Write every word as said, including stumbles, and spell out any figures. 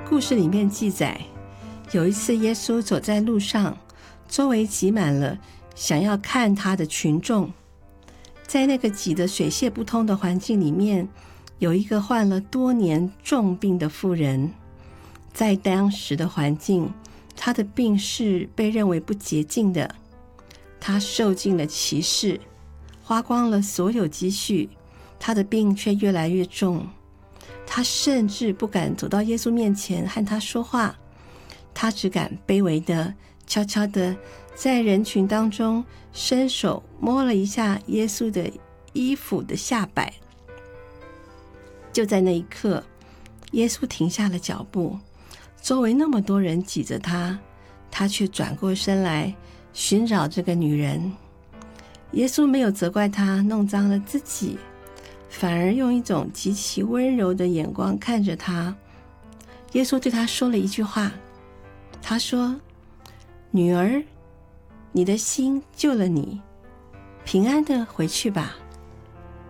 故事里面记载，有一次耶稣走在路上，周围挤满了想要看他的群众。在那个挤得水泄不通的环境里面，有一个患了多年重病的妇人。在当时的环境，她的病是被认为不洁净的，她受尽了歧视，花光了所有积蓄，她的病却越来越重。她甚至不敢走到耶稣面前和他说话，她只敢卑微的悄悄的在人群当中伸手摸了一下耶稣的衣服的下摆。就在那一刻，耶稣停下了脚步，周围那么多人挤着他，他却转过身来寻找这个女人。耶稣没有责怪他弄脏了自己，反而用一种极其温柔的眼光看着他。耶稣对他说了一句话，他说：女儿，你的心救了你，平安的回去吧。